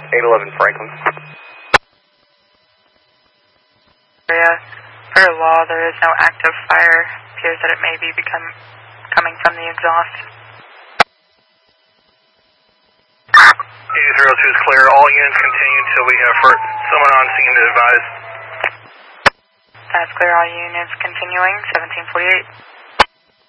811 Franklin. Area. Per law, there is no active fire. Appears that it may be coming from the exhaust. 8002 is clear. All units continue until we have someone on scene to advise. That's clear. All units continuing. 1748.